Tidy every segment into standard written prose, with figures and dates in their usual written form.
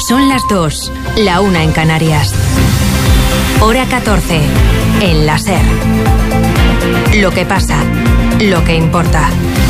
Son las 2, la 1 en Canarias. Hora 14, en la SER. Lo que pasa, lo que importa.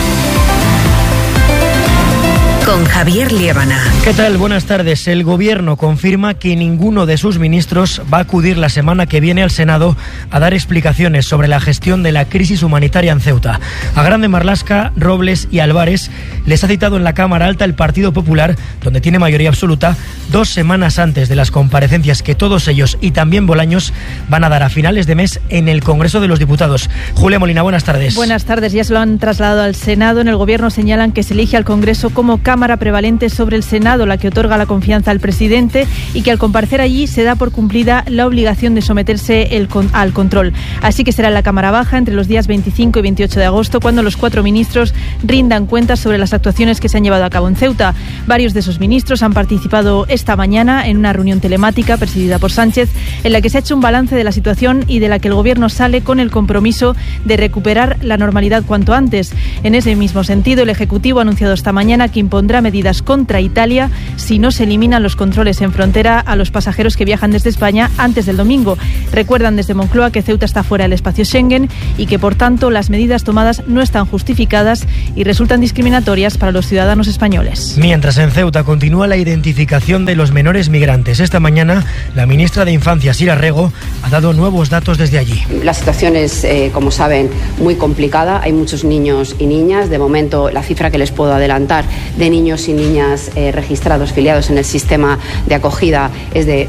Con Javier Liébana. ¿Qué tal? Buenas tardes. El Gobierno confirma que ninguno de sus ministros va a acudir la semana que viene al Senado a dar explicaciones sobre la gestión de la crisis humanitaria en Ceuta. A Grande Marlaska, Robles y Álvarez les ha citado en la Cámara Alta el Partido Popular, donde tiene mayoría absoluta, 2 semanas antes de las comparecencias que todos ellos y también Bolaños van a dar a finales de mes en el Congreso de los Diputados. Julia Molina, buenas tardes. Buenas tardes. Ya se lo han trasladado al Senado. En el Gobierno señalan que se elige al Congreso como Cámara prevalente sobre el Senado, la que otorga la confianza al presidente, y que al comparecer allí se da por cumplida la obligación de someterse al control. Así que será en la Cámara Baja entre los días 25 y 28 de agosto cuando los 4 ministros rindan cuentas sobre las actuaciones que se han llevado a cabo en Ceuta. Varios de esos ministros han participado esta mañana en una reunión telemática presidida por Sánchez, en la que se ha hecho un balance de la situación y de la que el Gobierno sale con el compromiso de recuperar la normalidad cuanto antes. En ese mismo sentido, el Ejecutivo ha anunciado esta mañana que impondrá medidas contra Italia si no se eliminan los controles en frontera a los pasajeros que viajan desde España antes del domingo. Recuerdan desde Moncloa que Ceuta está fuera del espacio Schengen y que, por tanto, las medidas tomadas no están justificadas y resultan discriminatorias para los ciudadanos españoles. Mientras en Ceuta continúa la identificación de los menores migrantes. Esta mañana, la ministra de Infancia, Sira Rego, ha dado nuevos datos desde allí. La situación es, como saben, muy complicada. Hay muchos niños y niñas. De momento, la cifra que les puedo adelantar de niños y niñas registrados, filiados en el sistema de acogida, es de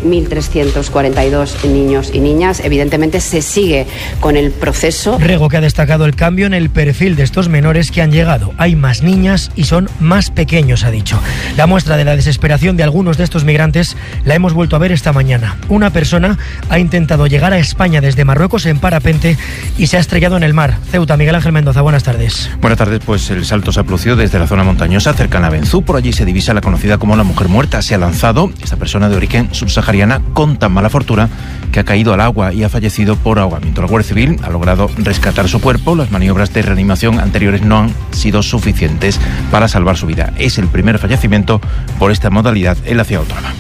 1.342 niños y niñas. Evidentemente se sigue con el proceso. Rego, que ha destacado el cambio en el perfil de estos menores que han llegado. Hay más niñas y son más pequeños, ha dicho. La muestra de la desesperación de algunos de estos migrantes la hemos vuelto a ver esta mañana. Una persona ha intentado llegar a España desde Marruecos en parapente y se ha estrellado en el mar. Ceuta, Miguel Ángel Mendoza, buenas tardes. Buenas tardes, pues el salto se ha producido desde la zona montañosa cercana a Benzú. Por allí se divisa la conocida como la mujer muerta. Se ha lanzado esta persona de origen subsahariana con tan mala fortuna que ha caído al agua y ha fallecido por ahogamiento. La Guardia Civil ha logrado rescatar su cuerpo. Las maniobras de reanimación anteriores no han sido suficientes para salvar su vida. Es el primer fallecimiento por esta modalidad en la ciudad autónoma.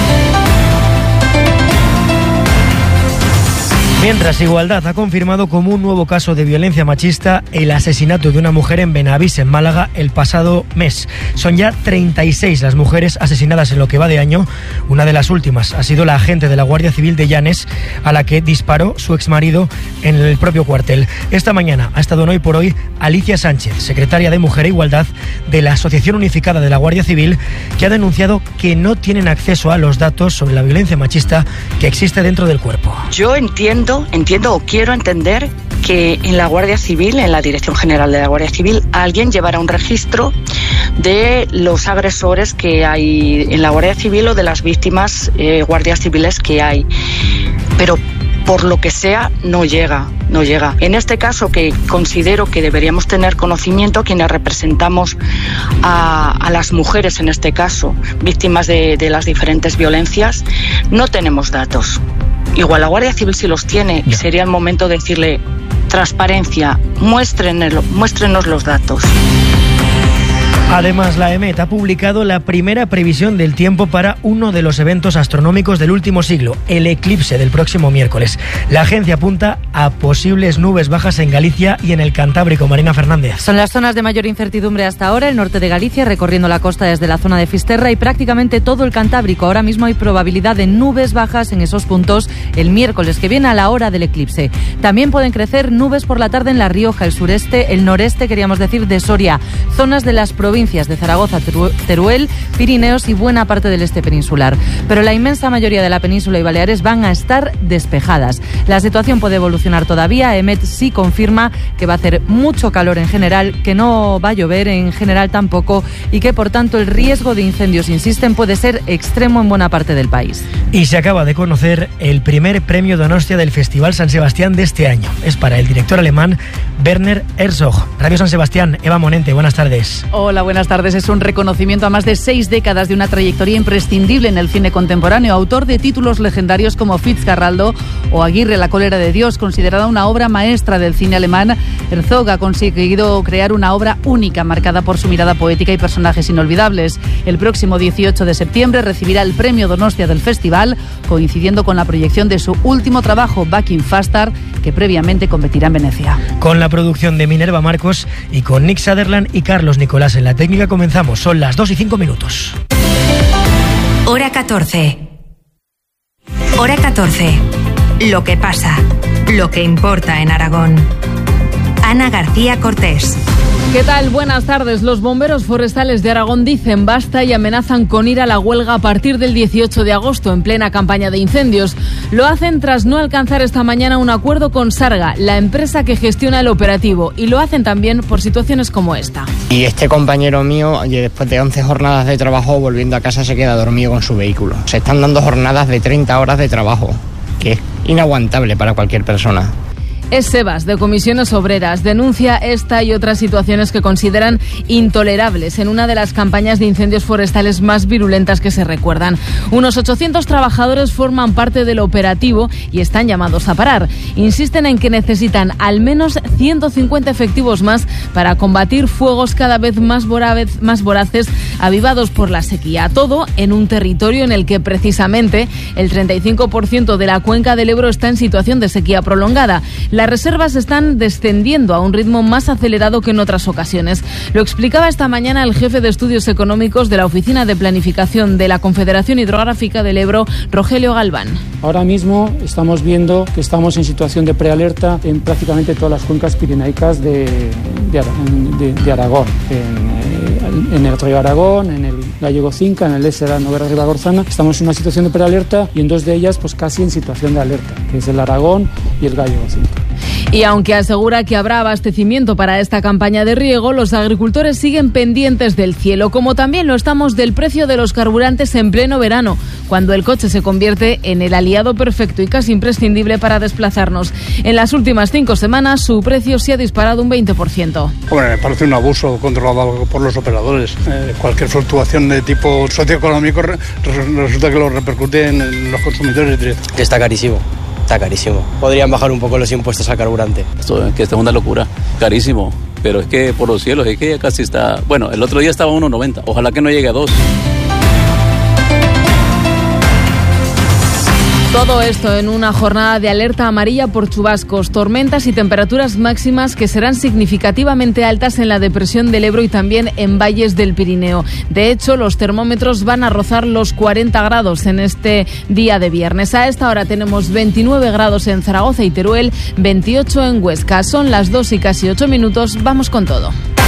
Mientras, Igualdad ha confirmado como un nuevo caso de violencia machista el asesinato de una mujer en Benavís, en Málaga, el pasado mes. Son ya 36 las mujeres asesinadas en lo que va de año. Una de las últimas ha sido la agente de la Guardia Civil de Llanes, a la que disparó su exmarido en el propio cuartel. Esta mañana ha estado en Hoy por Hoy Alicia Sánchez, secretaria de Mujer e Igualdad de la Asociación Unificada de la Guardia Civil, que ha denunciado que no tienen acceso a los datos sobre la violencia machista que existe dentro del cuerpo. Yo entiendo o quiero entender que en la Guardia Civil, en la Dirección General de la Guardia Civil, alguien llevará un registro de los agresores que hay en la Guardia Civil o de las víctimas guardias civiles que hay. Pero por lo que sea, no llega. En este caso, que considero que deberíamos tener conocimiento, quienes representamos a las mujeres, en este caso, víctimas de las diferentes violencias, no tenemos datos. Igual la Guardia Civil sí los tiene, y sería el momento de decirle: transparencia, muéstrenos los datos. Además, la EMET ha publicado la primera previsión del tiempo para uno de los eventos astronómicos del último siglo, el eclipse del próximo miércoles. La agencia apunta a posibles nubes bajas en Galicia y en el Cantábrico. Marina Fernández. Son las zonas de mayor incertidumbre hasta ahora: el norte de Galicia, recorriendo la costa desde la zona de Fisterra, y prácticamente todo el Cantábrico. Ahora mismo hay probabilidad de nubes bajas en esos puntos el miércoles que viene a la hora del eclipse. También pueden crecer nubes por la tarde en La Rioja, el sureste, el noreste, de Soria, zonas de las provincias de Zaragoza, Teruel, Pirineos y buena parte del este peninsular. Pero la inmensa mayoría de la península y Baleares van a estar despejadas. La situación puede evolucionar todavía. EMET sí confirma que va a hacer mucho calor en general, que no va a llover en general tampoco, y que por tanto el riesgo de incendios, insisten, puede ser extremo en buena parte del país. Y se acaba de conocer el primer premio Donostia del Festival San Sebastián de este año. Es para el director alemán Werner Herzog. Radio San Sebastián, Eva Monente, buenas tardes. Hola, buenas tardes. Es un reconocimiento a más de 6 décadas de una trayectoria imprescindible en el cine contemporáneo. Autor de títulos legendarios como Fitzcarraldo o Aguirre, la cólera de Dios, considerada una obra maestra del cine alemán. Herzog ha conseguido crear una obra única, marcada por su mirada poética y personajes inolvidables. El próximo 18 de septiembre recibirá el premio Donostia del festival, coincidiendo con la proyección de su último trabajo, Back in Faster, que previamente competirá en Venecia. Con la producción de Minerva Marcos y con Nick Sutherland y Carlos Nicolás en la técnica comenzamos. Son las 2:05. Hora 14. Hora 14. Lo que pasa, lo que importa en Aragón. Ana García Cortés. ¿Qué tal? Buenas tardes. Los bomberos forestales de Aragón dicen basta y amenazan con ir a la huelga a partir del 18 de agosto, en plena campaña de incendios. Lo hacen tras no alcanzar esta mañana un acuerdo con Sarga, la empresa que gestiona el operativo, y lo hacen también por situaciones como esta. Y este compañero mío, después de 11 jornadas de trabajo, volviendo a casa se queda dormido con su vehículo. Se están dando jornadas de 30 horas de trabajo, que es inaguantable para cualquier persona. Es Sebas, de Comisiones Obreras. Denuncia esta y otras situaciones que consideran intolerables en una de las campañas de incendios forestales más virulentas que se recuerdan. Unos 800 trabajadores forman parte del operativo y están llamados a parar. Insisten en que necesitan al menos 150 efectivos más para combatir fuegos cada vez más voraces avivados por la sequía. Todo en un territorio en el que precisamente el 35% de la cuenca del Ebro está en situación de sequía prolongada. Las reservas están descendiendo a un ritmo más acelerado que en otras ocasiones. Lo explicaba esta mañana el jefe de Estudios Económicos de la Oficina de Planificación de la Confederación Hidrográfica del Ebro, Rogelio Galván. Ahora mismo estamos viendo que estamos en situación de prealerta en prácticamente todas las cuencas pirenaicas de Aragón. En el río Aragón, en el Gallego Cinca, en el Ésera, Noguera Ribagorzana. Estamos en una situación de prealerta y en 2 de ellas pues casi en situación de alerta, que es el Aragón y el Gallego Cinca. Y aunque asegura que habrá abastecimiento para esta campaña de riego, los agricultores siguen pendientes del cielo, como también lo estamos del precio de los carburantes en pleno verano, cuando el coche se convierte en el aliado perfecto y casi imprescindible para desplazarnos. En las últimas 5 semanas su precio se ha disparado un 20%. Bueno, me parece un abuso controlado por los operadores. Cualquier fluctuación de tipo socioeconómico resulta que lo repercute en los consumidores directos. Está carísimo. Está carísimo. Podrían bajar un poco los impuestos al carburante. Esto es una locura. Carísimo. Pero es que por los cielos, es que ya casi está... Bueno, el otro día estaba a 1.90. Ojalá que no llegue a 2. Todo esto en una jornada de alerta amarilla por chubascos, tormentas y temperaturas máximas que serán significativamente altas en la depresión del Ebro y también en valles del Pirineo. De hecho, los termómetros van a rozar los 40 grados en este día de viernes. A esta hora tenemos 29 grados en Zaragoza y Teruel, 28 en Huesca. Son las 2:08. Vamos con todo.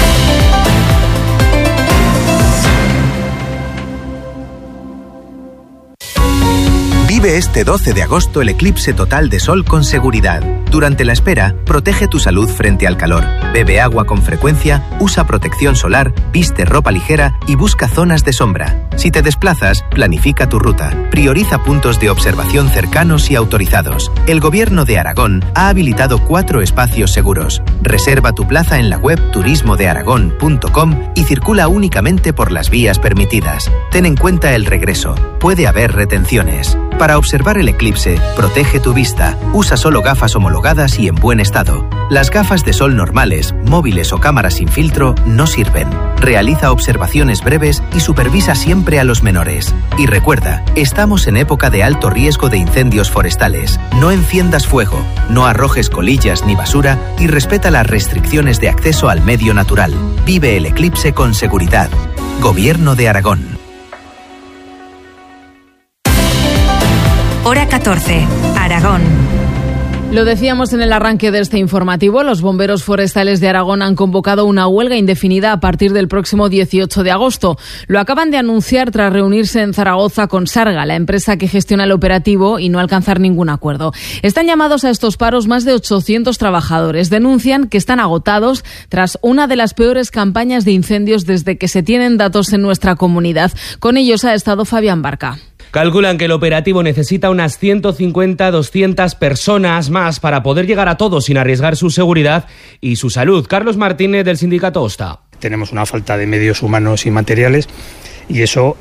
Vive este 12 de agosto el eclipse total de sol con seguridad. Durante la espera, protege tu salud frente al calor. Bebe agua con frecuencia, usa protección solar, viste ropa ligera y busca zonas de sombra. Si te desplazas, planifica tu ruta. Prioriza puntos de observación cercanos y autorizados. El Gobierno de Aragón ha habilitado 4 espacios seguros. Reserva tu plaza en la web turismodearagón.com y circula únicamente por las vías permitidas. Ten en cuenta el regreso. Puede haber retenciones. Para observar el eclipse, protege tu vista. Usa solo gafas homologadas y en buen estado. Las gafas de sol normales, móviles o cámaras sin filtro no sirven. Realiza observaciones breves y supervisa siempre a los menores. Y recuerda, estamos en época de alto riesgo de incendios forestales. No enciendas fuego, no arrojes colillas ni basura y respeta las restricciones de acceso al medio natural. Vive el eclipse con seguridad. Gobierno de Aragón. Hora 14. Aragón. Lo decíamos en el arranque de este informativo, los bomberos forestales de Aragón han convocado una huelga indefinida a partir del próximo 18 de agosto. Lo acaban de anunciar tras reunirse en Zaragoza con Sarga, la empresa que gestiona el operativo, y no alcanzar ningún acuerdo. Están llamados a estos paros más de 800 trabajadores. Denuncian que están agotados tras una de las peores campañas de incendios desde que se tienen datos en nuestra comunidad. Con ellos ha estado Fabián Barca. Calculan que el operativo necesita unas 150-200 personas más para poder llegar a todos sin arriesgar su seguridad y su salud. Carlos Martínez, del sindicato OSTA. Tenemos una falta de medios humanos y materiales. Y eso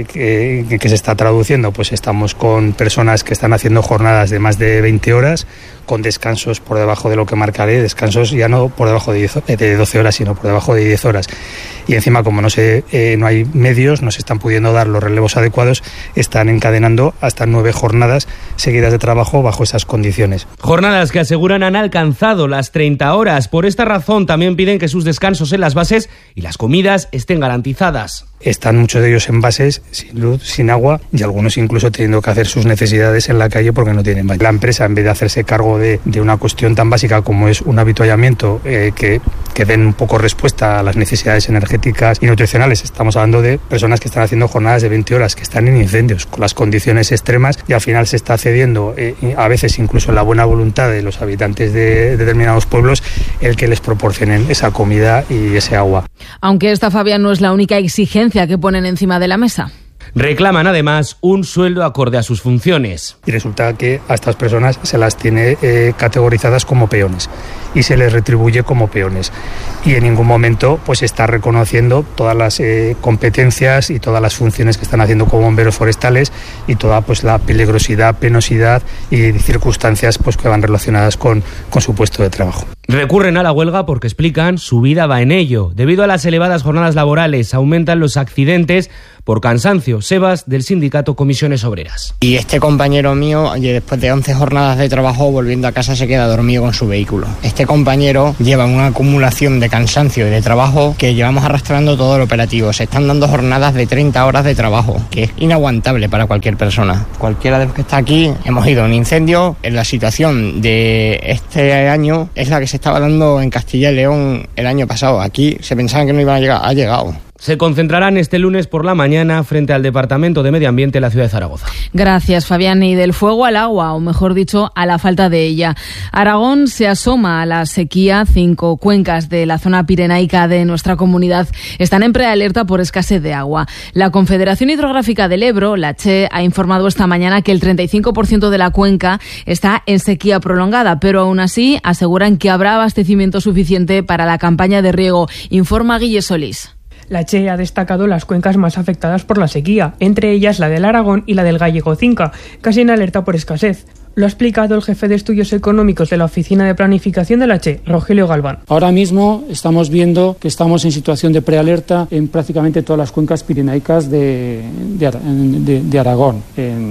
que se está traduciendo, pues estamos con personas que están haciendo jornadas de más de 20 horas, con descansos por debajo de lo que marca la ley, descansos ya no por debajo de 12 horas, sino por debajo de 10 horas. Y encima, como no hay medios, no se están pudiendo dar los relevos adecuados, están encadenando hasta 9 jornadas seguidas de trabajo bajo esas condiciones. Jornadas que aseguran han alcanzado las 30 horas. Por esta razón también piden que sus descansos en las bases y las comidas estén garantizadas. Están muchos de ellos en bases, sin luz, sin agua, y algunos incluso teniendo que hacer sus necesidades en la calle porque no tienen baño. La empresa, en vez de hacerse cargo de una cuestión tan básica como es un avituallamiento que den un poco respuesta a las necesidades energéticas y nutricionales, estamos hablando de personas que están haciendo jornadas de 20 horas, que están en incendios, con las condiciones extremas, y al final se está cediendo, a veces incluso en la buena voluntad de los habitantes de determinados pueblos, el que les proporcionen esa comida y ese agua. Aunque esta, Fabián, no es la única exigencia que ponen encima de la mesa. Reclaman además un sueldo acorde a sus funciones. Y resulta que a estas personas se las tiene categorizadas como peones y se les retribuye como peones. Y en ningún momento pues está reconociendo todas las competencias y todas las funciones que están haciendo como bomberos forestales y toda pues la peligrosidad, penosidad y circunstancias pues que van relacionadas con su puesto de trabajo. Recurren a la huelga porque, explican, su vida va en ello. Debido a las elevadas jornadas laborales, aumentan los accidentes por cansancio. Sebas, del sindicato Comisiones Obreras. Y este compañero mío, después de 11 jornadas de trabajo, volviendo a casa se queda dormido con su vehículo. Este compañero lleva una acumulación de cansancio y de trabajo que llevamos arrastrando todo el operativo. Se están dando jornadas de 30 horas de trabajo, que es inaguantable para cualquier persona. Cualquiera de los que está aquí, hemos ido a un incendio. En la situación de este año es la que se estaba dando en Castilla y León el año pasado. Aquí se pensaba que no iban a llegar, ha llegado. Se concentrarán este lunes por la mañana frente al Departamento de Medio Ambiente de la ciudad de Zaragoza. Gracias, Fabián. Y del fuego al agua, o mejor dicho, a la falta de ella. Aragón se asoma a la sequía. 5 cuencas de la zona pirenaica de nuestra comunidad están en prealerta por escasez de agua. La Confederación Hidrográfica del Ebro, la CHE, ha informado esta mañana que el 35% de la cuenca está en sequía prolongada, pero aún así aseguran que habrá abastecimiento suficiente para la campaña de riego. Informa Guille Solís. La CHE ha destacado las cuencas más afectadas por la sequía, entre ellas la del Aragón y la del Gallego-Cinca, casi en alerta por escasez. Lo ha explicado el jefe de Estudios Económicos de la Oficina de Planificación de la CHE, Rogelio Galván. Ahora mismo estamos viendo que estamos en situación de prealerta en prácticamente todas las cuencas pirenaicas de Aragón.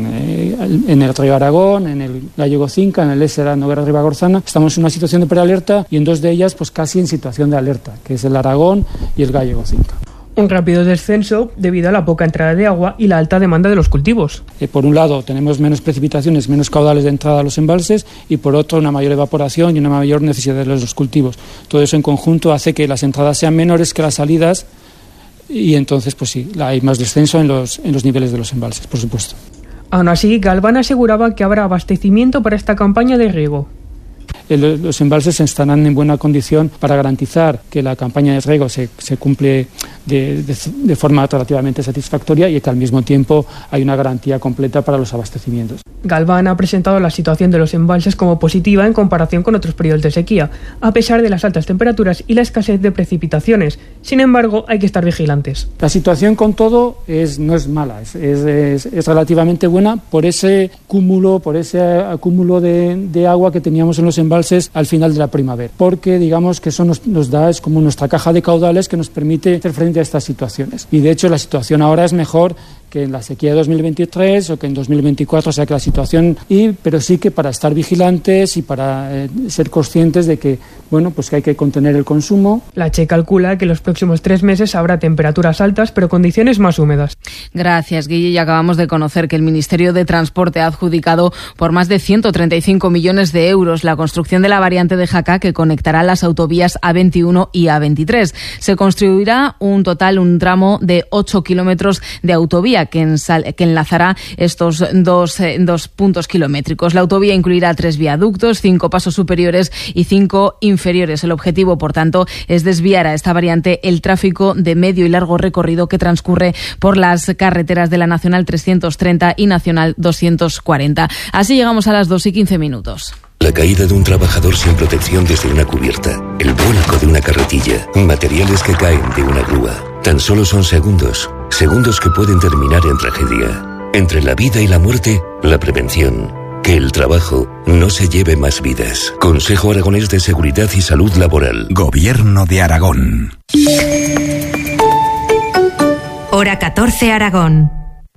En el río Aragón, en el Gallego-Cinca, en el Ésera, Noguera-Ribagorzana. Estamos en una situación de prealerta y en 2 de ellas pues casi en situación de alerta, que es el Aragón y el Gallego-Cinca. Un rápido descenso debido a la poca entrada de agua y la alta demanda de los cultivos. Por un lado tenemos menos precipitaciones, menos caudales de entrada a los embalses y por otro una mayor evaporación y una mayor necesidad de los cultivos. Todo eso en conjunto hace que las entradas sean menores que las salidas y entonces pues sí, hay más descenso en los niveles de los embalses, por supuesto. Aún así, Galván aseguraba que habrá abastecimiento para esta campaña de riego. Los embalses estarán en buena condición para garantizar que la campaña de riego se cumple de forma relativamente satisfactoria y que al mismo tiempo hay una garantía completa para los abastecimientos. Galván ha presentado la situación de los embalses como positiva en comparación con otros periodos de sequía, a pesar de las altas temperaturas y la escasez de precipitaciones. Sin embargo, hay que estar vigilantes. La situación con todo no es mala, es relativamente buena por ese acúmulo de agua que teníamos en los embalses al final de la primavera, porque digamos que eso nos da, es como nuestra caja de caudales que nos permite hacer frente a estas situaciones. Y de hecho la situación ahora es mejor que en la sequía de 2023 o que en 2024, o sea que la situación, pero sí que para estar vigilantes y para ser conscientes de que, bueno, pues que hay que contener el consumo. La CHE calcula que en los próximos 3 meses habrá temperaturas altas pero condiciones más húmedas. Gracias, Guille. Y acabamos de conocer que el Ministerio de Transporte ha adjudicado por más de 135 millones de euros la construcción de la variante de Jaca que conectará las autovías A21 y A23. Se construirá un tramo de 8 kilómetros de autovía que enlazará estos dos puntos kilométricos. La autovía incluirá 3 viaductos, 5 pasos superiores y 5 inferiores. El objetivo, por tanto, es desviar a esta variante el tráfico de medio y largo recorrido que transcurre por las carreteras de la Nacional 330 y Nacional 240. Así llegamos a las 2:15. La caída de un trabajador sin protección desde una cubierta, el vuelco de una carretilla, materiales que caen de una grúa. Tan solo son segundos, segundos que pueden terminar en tragedia. Entre la vida y la muerte, la prevención. Que el trabajo no se lleve más vidas. Consejo Aragonés de Seguridad y Salud Laboral. Gobierno de Aragón. Hora 14 Aragón.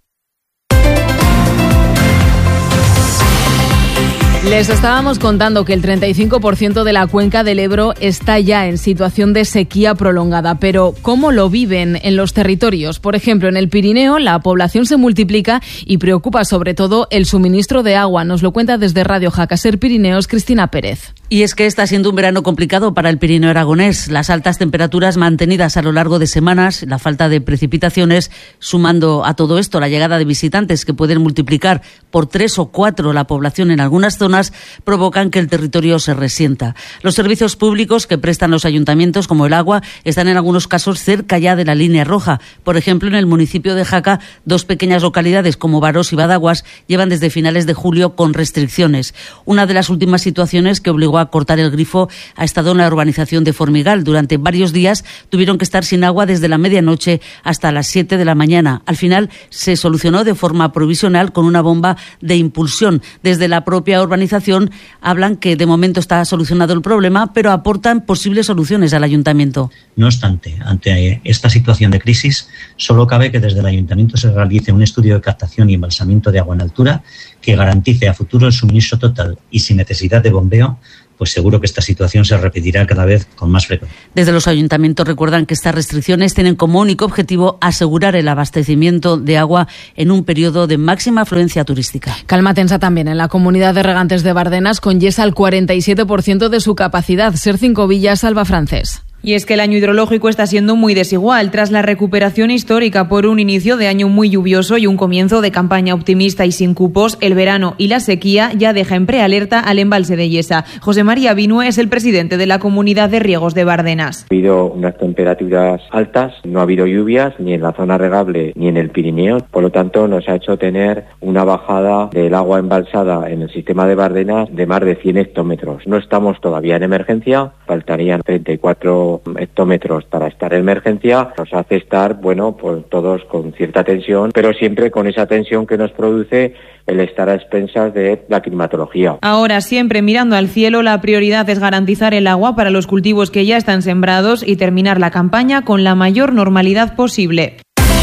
Les estábamos contando que el 35% de la cuenca del Ebro está ya en situación de sequía prolongada, pero ¿cómo lo viven en los territorios? Por ejemplo, en el Pirineo la población se multiplica y preocupa sobre todo el suministro de agua. Nos lo cuenta desde Radio Jacaser Pirineos Cristina Pérez. Y es que está siendo un verano complicado para el Pirineo aragonés. Las altas temperaturas mantenidas a lo largo de semanas, la falta de precipitaciones, sumando a todo esto la llegada de visitantes que pueden multiplicar por 3 o 4 la población en algunas zonas, provocan que el territorio se resienta. Los servicios públicos que prestan los ayuntamientos, como el agua, están en algunos casos cerca ya de la línea roja. Por ejemplo, en el municipio de Jaca, 2 pequeñas localidades como Barós y Badaguas llevan desde finales de julio con restricciones. Una de las últimas situaciones que obligó a cortar el grifo ha estado en la urbanización de Formigal. Durante varios días tuvieron que estar sin agua desde la medianoche hasta las 7 de la mañana. Al final se solucionó de forma provisional con una bomba de impulsión. Desde la propia urbanización hablan que de momento está solucionado el problema, pero aportan posibles soluciones al ayuntamiento. No obstante, ante esta situación de crisis, solo cabe que desde el ayuntamiento se realice un estudio de captación y embalsamiento de agua en altura que garantice a futuro el suministro total y sin necesidad de bombeo, pues seguro que esta situación se repetirá cada vez con más frecuencia. Desde los ayuntamientos recuerdan que estas restricciones tienen como único objetivo asegurar el abastecimiento de agua en un periodo de máxima afluencia turística. Calma tensa también en la comunidad de regantes de Bardenas, con Yesa al 47% de su capacidad. Ser 5 Villas, Alba Francés. Y es que el año hidrológico está siendo muy desigual, tras la recuperación histórica por un inicio de año muy lluvioso y un comienzo de campaña optimista y sin cupos. El verano y la sequía ya deja en prealerta al embalse de Yesa. José María Binue es el presidente de la Comunidad de Riegos de Bardenas. Ha habido unas temperaturas altas, no ha habido lluvias ni en la zona regable ni en el Pirineo, por lo tanto nos ha hecho tener una bajada del agua embalsada en el sistema de Bardenas de más de 100 hectómetros. No estamos todavía en emergencia, faltarían 34 hectómetros para estar en emergencia. Nos hace estar, pues todos con cierta tensión, pero siempre con esa tensión que nos produce el estar a expensas de la climatología. Ahora, siempre mirando al cielo, la prioridad es garantizar el agua para los cultivos que ya están sembrados y terminar la campaña con la mayor normalidad posible.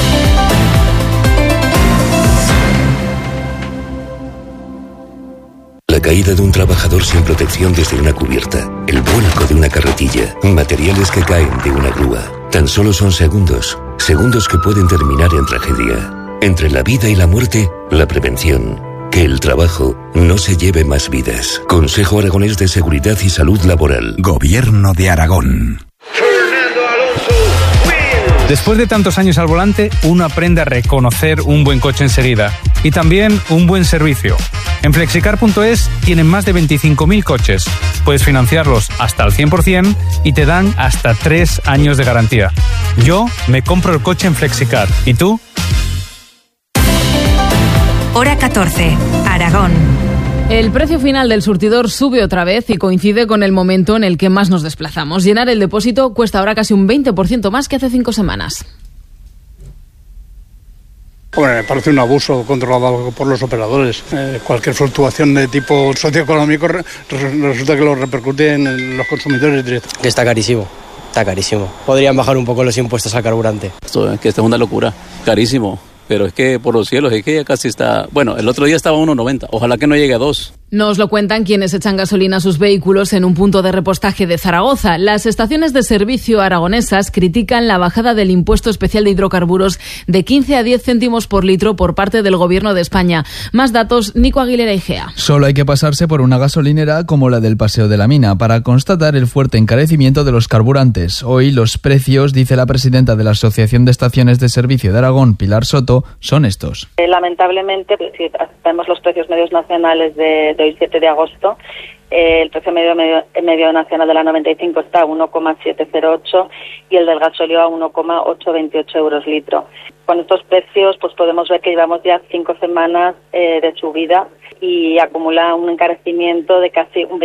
La caída de un trabajador sin protección desde una cubierta, el vuelco de una carretilla, materiales que caen de una grúa. Tan solo son segundos, segundos que pueden terminar en tragedia. Entre la vida y la muerte, la prevención. Que el trabajo no se lleve más vidas. Consejo Aragonés de Seguridad y Salud Laboral. Gobierno de Aragón. Después de tantos años al volante, uno aprende a reconocer un buen coche enseguida y también un buen servicio. En Flexicar.es tienen más de 25.000 coches. Puedes financiarlos hasta el 100% y te dan hasta 3 años de garantía. Yo me compro el coche en Flexicar. ¿Y tú? Hora 14, Aragón. El precio final del surtidor sube otra vez y coincide con el momento en el que más nos desplazamos. Llenar el depósito cuesta ahora casi un 20% más que hace 5 semanas. Bueno, me parece un abuso controlado por los operadores. Cualquier fluctuación de tipo socioeconómico resulta que lo repercute en los consumidores directos. Que está carísimo. Está carísimo. Podrían bajar un poco los impuestos al carburante. Esto es una locura. Carísimo. Pero es que por los cielos, es que ya casi está... Bueno, el otro día estaba a 1,90. Ojalá que no llegue a 2. Nos lo cuentan quienes echan gasolina a sus vehículos en un punto de repostaje de Zaragoza. Las estaciones de servicio aragonesas critican la bajada del impuesto especial de hidrocarburos de 15 a 10 céntimos por litro por parte del Gobierno de España. Más datos, Nico Aguilera Igea. Solo hay que pasarse por una gasolinera como la del Paseo de la Mina para constatar el fuerte encarecimiento de los carburantes. Hoy los precios, dice la presidenta de la Asociación de Estaciones de Servicio de Aragón, Pilar Soto, son estos. Lamentablemente, si vemos los precios medios nacionales de hoy 7 de agosto, el precio medio nacional de la 95 está a 1,708 y el del gasóleo a 1,828 euros litro. Con estos precios pues podemos ver que llevamos ya 5 semanas de subida y acumula un encarecimiento de casi un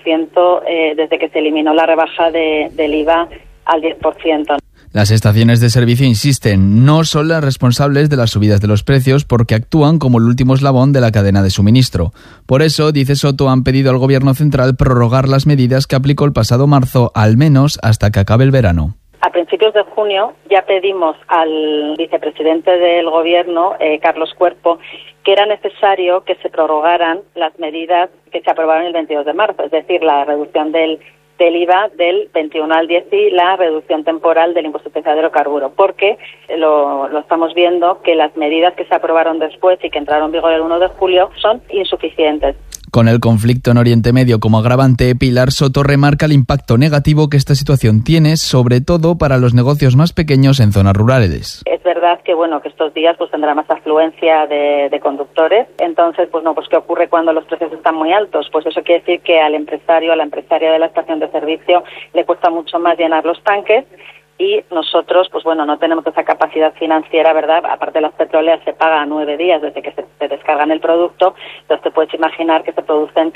20% desde que se eliminó la rebaja del IVA al 10%. Las estaciones de servicio insisten, no son las responsables de las subidas de los precios porque actúan como el último eslabón de la cadena de suministro. Por eso, dice Soto, han pedido al Gobierno central prorrogar las medidas que aplicó el pasado marzo, al menos hasta que acabe el verano. A principios de junio ya pedimos al vicepresidente del Gobierno, Carlos Cuerpo, que era necesario que se prorrogaran las medidas que se aprobaron el 22 de marzo, es decir, la reducción del IVA del 21 al 10 y la reducción temporal del impuesto especial de hidrocarburo, porque lo estamos viendo que las medidas que se aprobaron después y que entraron en vigor el 1 de julio son insuficientes. Con el conflicto en Oriente Medio como agravante, Pilar Soto remarca el impacto negativo que esta situación tiene, sobre todo para los negocios más pequeños en zonas rurales. Es verdad que que estos días pues tendrá más afluencia de conductores. Entonces, ¿qué ocurre cuando los precios están muy altos? Pues eso quiere decir que al empresario, a la empresaria de la estación de servicio le cuesta mucho más llenar los tanques. Y nosotros, no tenemos esa capacidad financiera, ¿verdad? Aparte de las petroleras, se paga a 9 días desde que se descargan el producto. Entonces te puedes imaginar que se producen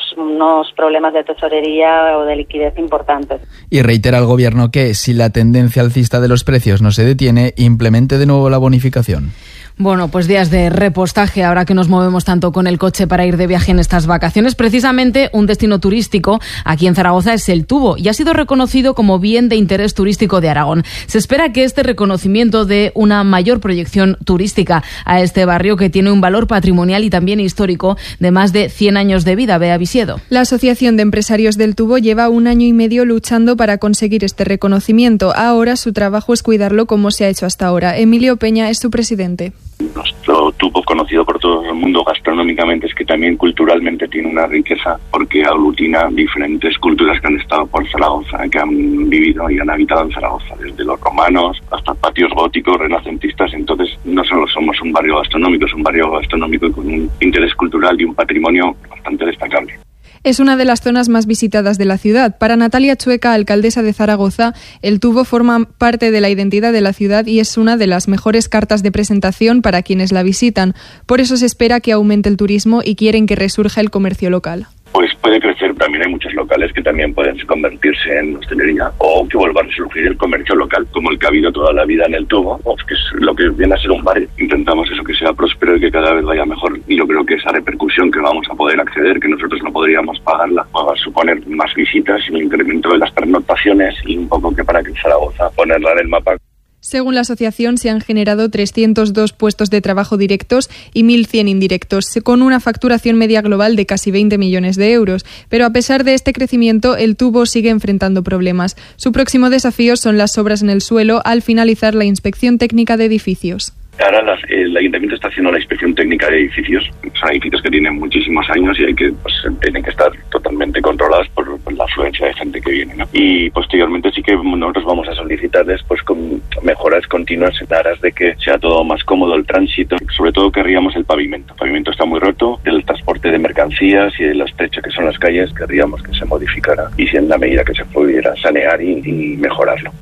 unos problemas de tesorería o de liquidez importantes. Y reitera el Gobierno que, si la tendencia alcista de los precios no se detiene, implemente de nuevo la bonificación. Bueno, pues días de repostaje ahora que nos movemos tanto con el coche para ir de viaje en estas vacaciones. Precisamente un destino turístico aquí en Zaragoza es El Tubo y ha sido reconocido como bien de interés turístico de Aragón. Se espera que este reconocimiento dé una mayor proyección turística a este barrio que tiene un valor patrimonial y también histórico de más de 100 años de vida. Bea Visiedo. La Asociación de Empresarios del Tubo lleva 1 año y medio luchando para conseguir este reconocimiento. Ahora su trabajo es cuidarlo como se ha hecho hasta ahora. Emilio Peña es su presidente. Nuestro tubo, conocido por todo el mundo gastronómicamente, es que también culturalmente tiene una riqueza porque aglutina diferentes culturas que han estado por Zaragoza, que han vivido y han habitado en Zaragoza, desde los romanos hasta patios góticos, renacentistas. Entonces no solo somos un barrio gastronómico, es un barrio gastronómico con un interés cultural y un patrimonio bastante destacable. Es una de las zonas más visitadas de la ciudad. Para Natalia Chueca, alcaldesa de Zaragoza, el Tubo forma parte de la identidad de la ciudad y es una de las mejores cartas de presentación para quienes la visitan. Por eso se espera que aumente el turismo y quieren que resurja el comercio local. Pues puede crecer, también hay muchos locales que también pueden convertirse en hostelería o que vuelva a resurgir el comercio local, como el que ha habido toda la vida en el Tubo, que es lo que viene a ser un barrio. Intentamos eso, que sea próspero y que cada vez vaya mejor, y yo creo que esa repercusión que vamos a poder acceder, que nosotros no podríamos pagarla, va a suponer más visitas y un incremento de las pernoctaciones y un poco que para que Zaragoza ponerla en el mapa. Según la asociación, se han generado 302 puestos de trabajo directos y 1.100 indirectos, con una facturación media global de casi 20 millones de euros. Pero a pesar de este crecimiento, el Tubo sigue enfrentando problemas. Su próximo desafío son las obras en el suelo al finalizar la inspección técnica de edificios. Ahora el Ayuntamiento está haciendo la inspección técnica de edificios. Son edificios que tienen muchísimos años y tienen que estar totalmente controlados por la afluencia de gente que viene, ¿no? Y posteriormente sí que nosotros vamos a solicitarles con mejoras continuas en aras de que sea todo más cómodo el tránsito. Sobre todo querríamos el pavimento. El pavimento está muy roto, el transporte de mercancías y el estrecho que son las calles querríamos que se modificara y si en la medida que se pudiera sanear y mejorarlo.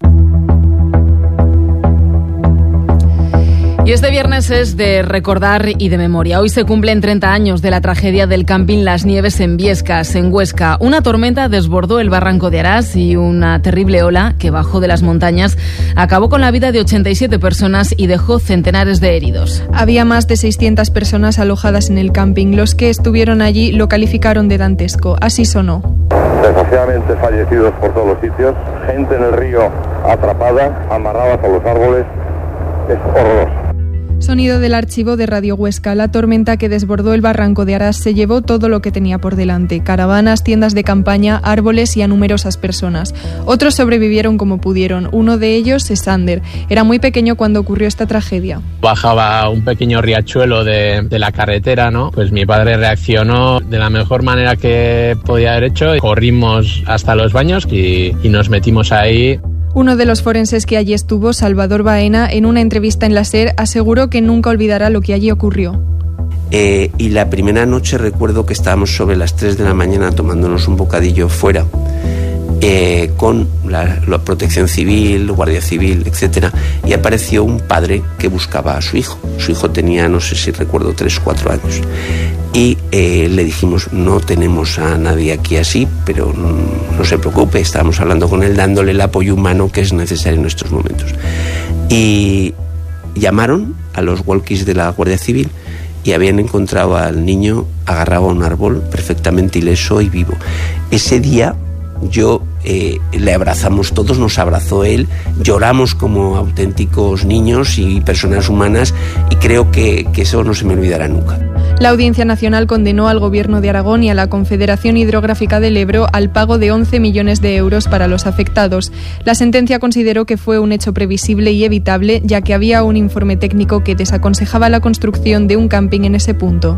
Y este viernes es de recordar y de memoria. Hoy se cumplen 30 años de la tragedia del camping Las Nieves en Biescas, en Huesca. Una tormenta desbordó el barranco de Arás y una terrible ola que bajó de las montañas acabó con la vida de 87 personas y dejó centenares de heridos. Había más de 600 personas alojadas en el camping. Los que estuvieron allí lo calificaron de dantesco. Así sonó. Desgraciadamente fallecidos por todos los sitios, gente en el río atrapada, amarradas a los árboles. Es horroroso. Sonido del archivo de Radio Huesca. La tormenta que desbordó el barranco de Arás se llevó todo lo que tenía por delante: caravanas, tiendas de campaña, árboles y a numerosas personas. Otros sobrevivieron como pudieron. Uno de ellos es Sander. Era muy pequeño cuando ocurrió esta tragedia. Bajaba un pequeño riachuelo de la carretera, ¿no? Pues mi padre reaccionó de la mejor manera que podía haber hecho. Corrimos hasta los baños y nos metimos ahí. Uno de los forenses que allí estuvo, Salvador Baena, en una entrevista en la SER, aseguró que nunca olvidará lo que allí ocurrió. Y la primera noche recuerdo que estábamos sobre las 3 de la mañana tomándonos un bocadillo fuera con la protección civil, guardia civil, etcétera, y apareció un padre que buscaba a su hijo. Su hijo tenía, no sé si recuerdo, 3 o 4 años. Y le dijimos, no tenemos a nadie aquí así, pero no se preocupe, estábamos hablando con él, dándole el apoyo humano que es necesario en estos momentos. Y llamaron a los walkies de la Guardia Civil y habían encontrado al niño agarrado a un árbol perfectamente ileso y vivo. Ese día le abrazamos todos, nos abrazó él, lloramos como auténticos niños y personas humanas, y creo que eso no se me olvidará nunca. La Audiencia Nacional condenó al Gobierno de Aragón y a la Confederación Hidrográfica del Ebro al pago de 11 millones de euros para los afectados. La sentencia consideró que fue un hecho previsible y evitable, ya que había un informe técnico que desaconsejaba la construcción de un camping en ese punto.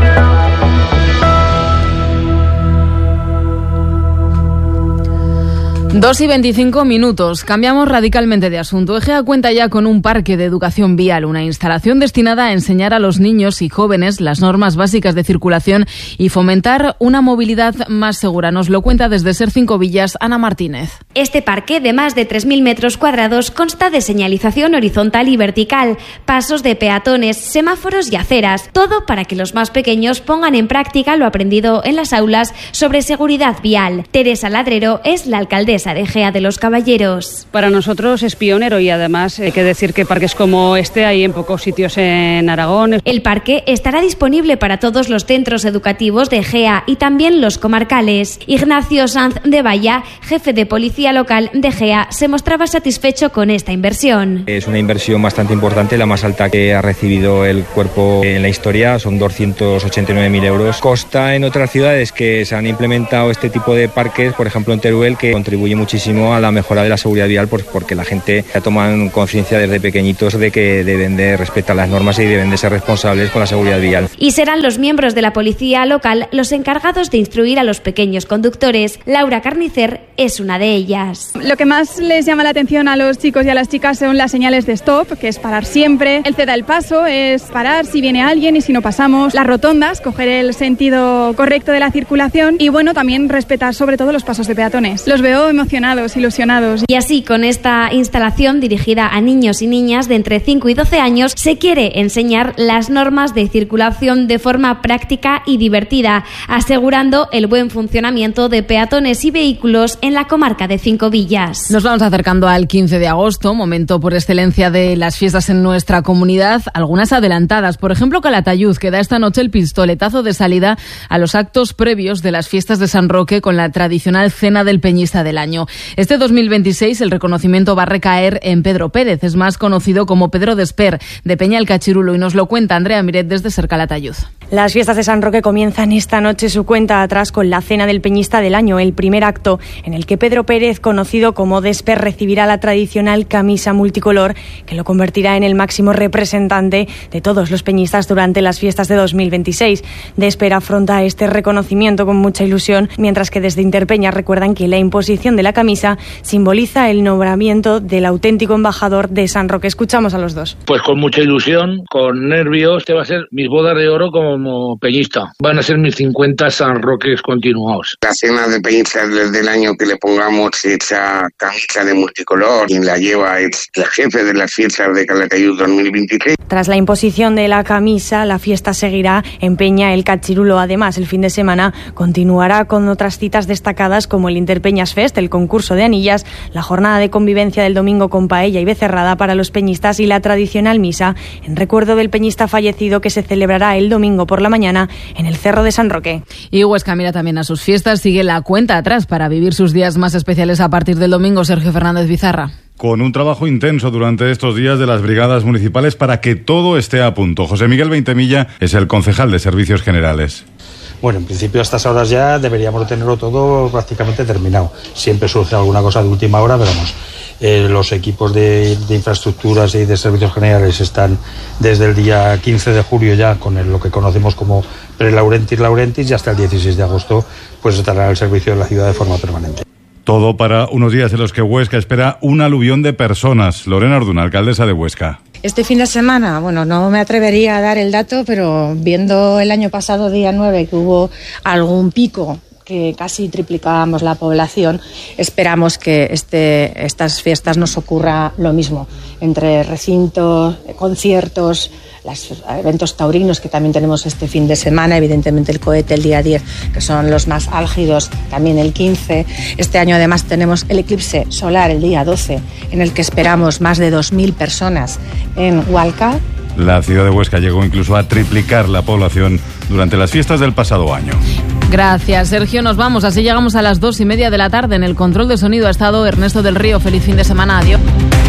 2:25. Cambiamos radicalmente de asunto. Egea cuenta ya con un parque de educación vial, una instalación destinada a enseñar a los niños y jóvenes las normas básicas de circulación y fomentar una movilidad más segura. Nos lo cuenta desde Ser 5 Villas Ana Martínez. Este parque de más de 3.000 metros cuadrados consta de señalización horizontal y vertical, pasos de peatones, semáforos y aceras, todo para que los más pequeños pongan en práctica lo aprendido en las aulas sobre seguridad vial. Teresa Ladrero es la alcaldesa de Egea de los Caballeros. Para nosotros es pionero y además hay que decir que parques como este hay en pocos sitios en Aragón. El parque estará disponible para todos los centros educativos de Egea y también los comarcales. Ignacio Sanz de Valla, jefe de policía local de Egea, se mostraba satisfecho con esta inversión. Es una inversión bastante importante, la más alta que ha recibido el cuerpo en la historia, son 289.000 euros. Consta en otras ciudades que se han implementado este tipo de parques, por ejemplo en Teruel, que contribuye muchísimo a la mejora de la seguridad vial, porque la gente ya toman conciencia desde pequeñitos de que deben de respetar las normas y deben de ser responsables con la seguridad vial. Y serán los miembros de la policía local los encargados de instruir a los pequeños conductores. Laura Carnicer es una de ellas. Lo que más les llama la atención a los chicos y a las chicas son las señales de stop, que es parar siempre. El ceda el paso es parar si viene alguien y si no pasamos. Las rotondas, coger el sentido correcto de la circulación y bueno, también respetar sobre todo los pasos de peatones. Los veo emocionados, ilusionados. Y así, con esta instalación dirigida a niños y niñas de entre 5 y 12 años, se quiere enseñar las normas de circulación de forma práctica y divertida, asegurando el buen funcionamiento de peatones y vehículos en la comarca de 5 Villas. Nos vamos acercando al 15 de agosto, momento por excelencia de las fiestas en nuestra comunidad, algunas adelantadas. Por ejemplo, Calatayud, que da esta noche el pistoletazo de salida a los actos previos de las fiestas de San Roque con la tradicional cena del Peñista del año. Este 2026 el reconocimiento va a recaer en Pedro Pérez, es más conocido como Pedro Desper, de Peña el Cachirulo, y nos lo cuenta Andrea Miret desde Ser Calatayud. Las fiestas de San Roque comienzan esta noche su cuenta atrás con la cena del Peñista del año, el primer acto en el que Pedro Pérez, conocido como Desper, recibirá la tradicional camisa multicolor que lo convertirá en el máximo representante de todos los peñistas durante las fiestas de 2026. Desper afronta este reconocimiento con mucha ilusión, mientras que desde Interpeña recuerdan que la imposición de la camisa simboliza el nombramiento del auténtico embajador de San Roque. Escuchamos a los dos. Pues con mucha ilusión, con nervios. Este va a ser mis bodas de oro como peñista. Van a ser mis 50 San Roques continuados. La cena de peñistas desde el año que le pongamos esa camisa de multicolor, quien la lleva es el jefe de las fiestas de Calatayud 2023. Tras la imposición de la camisa, la fiesta seguirá en Peña el Cachirulo. Además, el fin de semana continuará con otras citas destacadas como el Interpeñas Fest, el concurso de anillas, la jornada de convivencia del domingo con paella y becerrada para los peñistas y la tradicional misa en recuerdo del peñista fallecido que se celebrará el domingo por la mañana en el Cerro de San Roque. Y Huesca mira también a sus fiestas, sigue la cuenta atrás para vivir sus días más especiales a partir del domingo. Sergio Fernández Bizarra. Con un trabajo intenso durante estos días de las brigadas municipales para que todo esté a punto. José Miguel Veintemilla es el concejal de Servicios Generales. Bueno, en principio a estas horas ya deberíamos tenerlo todo prácticamente terminado. Siempre surge alguna cosa de última hora, pero vamos, los equipos de infraestructuras y de servicios generales están desde el día 15 de julio ya con lo que conocemos como pre-Laurentis y hasta el 16 de agosto pues estará al servicio de la ciudad de forma permanente. Todo para unos días en los que Huesca espera un aluvión de personas. Lorena Orduna, alcaldesa de Huesca. Este fin de semana, bueno, no me atrevería a dar el dato, pero viendo el año pasado, día 9, que hubo algún pico que casi triplicábamos la población, esperamos que estas fiestas nos ocurra lo mismo, entre recintos, conciertos, los eventos taurinos que también tenemos este fin de semana, evidentemente el cohete el día 10, que son los más álgidos, también el 15. Este año además tenemos el eclipse solar el día 12, en el que esperamos más de 2.000 personas en Hualca. La ciudad de Huesca llegó incluso a triplicar la población durante las fiestas del pasado año. Gracias, Sergio. Nos vamos. Así llegamos a las 2:30 de la tarde. En el control de sonido ha estado Ernesto del Río. Feliz fin de semana. Adiós.